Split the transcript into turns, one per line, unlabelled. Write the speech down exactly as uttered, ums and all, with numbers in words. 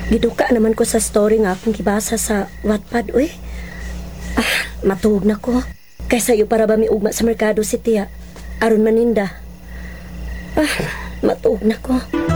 Giduka naman ko sa story nga akong gibasa sa Wattpad, uy. Ah, matuog na ko. Kaysa iyo para ba miugma sa merkado si Tia. Aron maninda. Ah, matuog na ko.